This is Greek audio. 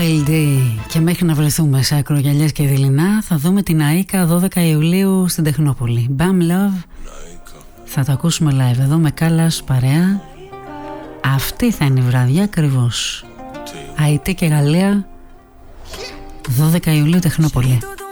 Wild D. Και μέχρι να βρεθούμε σε ακρογιαλιές και δειλινά, θα δούμε την Αΐκα 12 Ιουλίου στην Τεχνόπολη. Bam Love. Θα το ακούσουμε live εδώ με Κάλλας παρέα. Αυτή θα είναι η βραδιά ακριβώς. Αϊτή και Γαλλία, 12 Ιουλίου Τεχνόπολη.